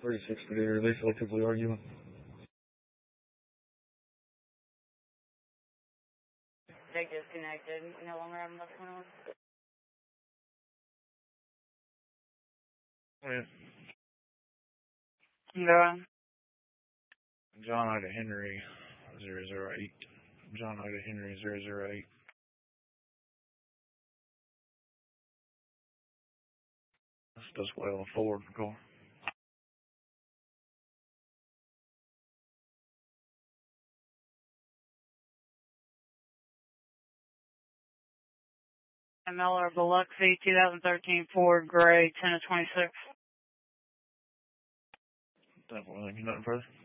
36 are they selectively arguing? They disconnected. No longer having left 21. Yeah. Go on. John Ida Henry 008. John Ida Henry 008. That's just well forward call. Miller Biloxi 2013 Ford Gray 10 of 26. Definitely nothing further.